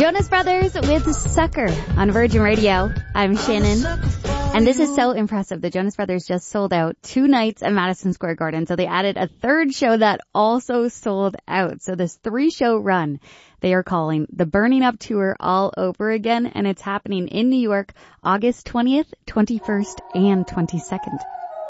Jonas Brothers with Sucker on Virgin Radio. I'm Shannon. And this is so impressive. The Jonas Brothers just sold out 2 nights at Madison Square Garden. So they added a third show that also sold out. So this 3-show run they are calling the Burning Up Tour all over again. And it's happening in New York, August 20th, 21st, and 22nd.